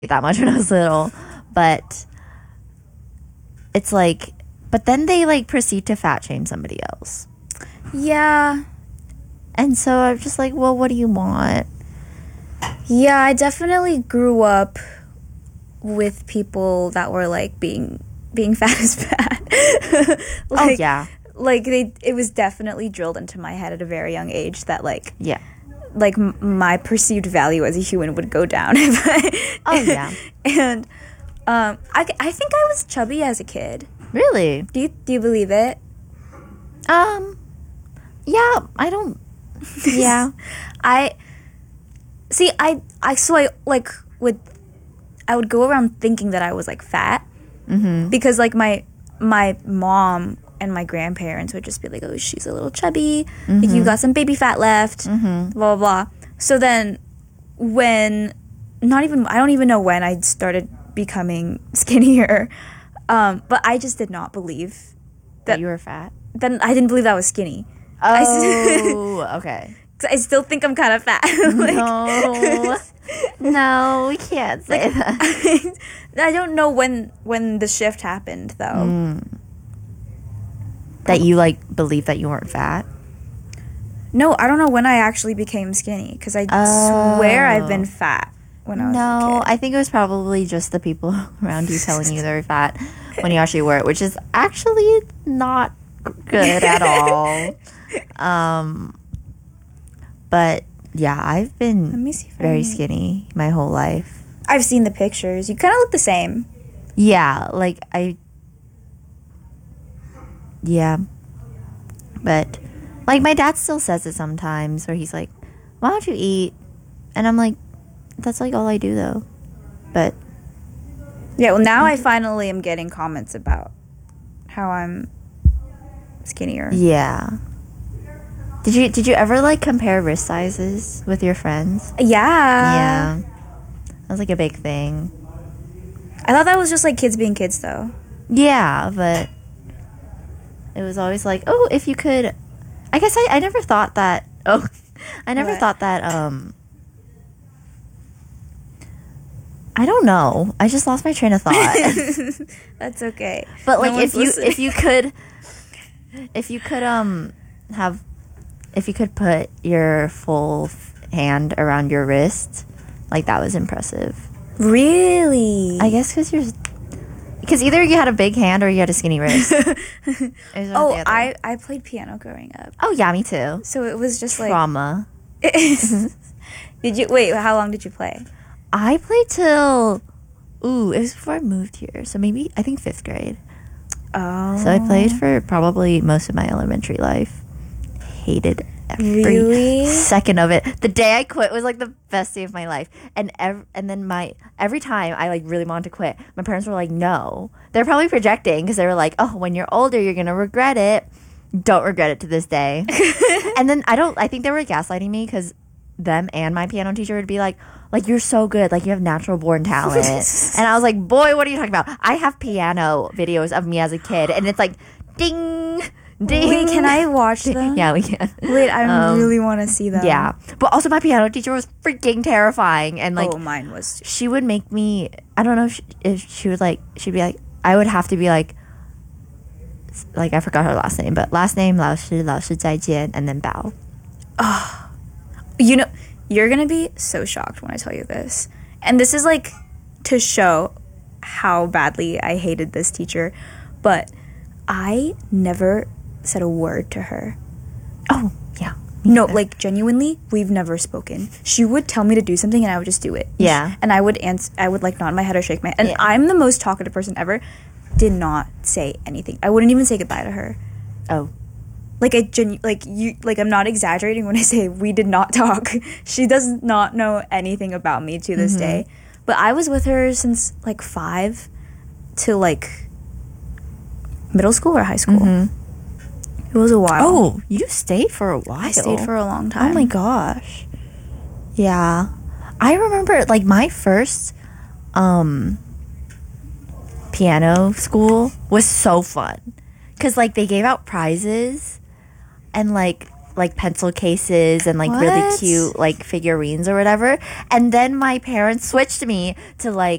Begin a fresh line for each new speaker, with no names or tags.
that much when I was little, but it's like, but then they like proceed to fat shame somebody else.
Yeah.
And so I'm just like, well, what do you want?
Yeah, I definitely grew up with people that were like being fat is bad.
Oh yeah.
Like it was definitely drilled into my head at a very young age that like
Yeah.
like my perceived value as a human would go down if
Oh yeah.
And I think I was chubby as a kid.
Really?
Do you believe it?
Yeah, I don't. Yeah.
I like I would go around thinking that I was like fat, because like my mom and my grandparents would just be like, oh, she's a little chubby, like you got some baby fat left, blah blah blah. So then when I don't even know when I started becoming skinnier, but I just did not believe
That you were fat?
then I didn't believe I was skinny.
Oh, okay.
I still think I'm kind of fat.
No, we can't say that.
I don't know when the shift happened, though.
That you, like, believe that you weren't fat?
No, I don't know when I actually became skinny, because I swear I've been fat when I was a
No,
kid.
I think it was probably just the people around you telling you they were fat when you actually were, which is actually not good at all. But yeah, I've
Let
been
me see if
very skinny my whole life.
I've seen the pictures. You kind of look the same.
Yeah, like yeah. But like my dad still says it sometimes where he's like, why don't you eat? And I'm like, that's like all I do though. But
Yeah, well, now I finally am getting comments about how I'm skinnier.
yeah. Did you ever like compare wrist sizes with your friends?
Yeah.
Yeah. That was like a big thing.
I thought that was just like kids being kids, though.
Yeah, but it was always like, oh, if you could. I guess I never thought that. Oh, I never
What?
thought that. I don't know. I just lost my train of thought.
That's okay.
But
No
like,
one's listening.
if you could have, if you could put your full hand around your wrist, like that was impressive.
Really?
I guess because either you had a big hand or you had a skinny wrist. It was one or the
Oh,
other.
I played piano growing up.
Oh yeah, me too.
So it was just like...
Trauma.
Wait, how long did you play?
I played till it was before I moved here, so maybe I think 5th grade.
Oh.
So I played for probably most of my elementary life. Hated every
Really?
second of it. The day I quit was like the best day of my life. And then every time I like really wanted to quit, my parents were like, "No." They're probably projecting because they were like, "Oh, when you're older, you're gonna regret it." Don't regret it to this day. And then I think they were gaslighting me because them and my piano teacher would be like, you're so good, like you have natural born talent. And I was like, boy, what are you talking about? I have piano videos of me as a kid, and it's like, ding, ding.
Wait, can I watch them?
Yeah, we can.
Wait, I really want to see them.
Yeah, but also my piano teacher was freaking terrifying, and like,
Oh, mine was...
she would make me. I don't know if she would like. She'd be like, I would have to be like I forgot her last name, but last name 老师再见 and then bow.
You know, you're going to be so shocked when I tell you this. And this is like to show how badly I hated this teacher. But I never said a word to her.
Oh yeah.
No, like genuinely, we've never spoken. She would tell me to do something and I would just do it.
Yeah.
And I would like nod my head or shake my head. And
Yeah.
I'm the most talkative person ever. Did not say anything. I wouldn't even say goodbye to her.
Oh.
Like I'm not exaggerating when I say we did not talk. She does not know anything about me to this day. But I was with her since like 5 to like middle school or high school. It was a while.
Oh, you stayed for a while.
I stayed for a long time.
Oh my gosh. Yeah. I remember like my first piano school was so fun. Cuz like they gave out prizes and like pencil cases and like really
What?
cute like figurines or whatever. And then my parents switched me to like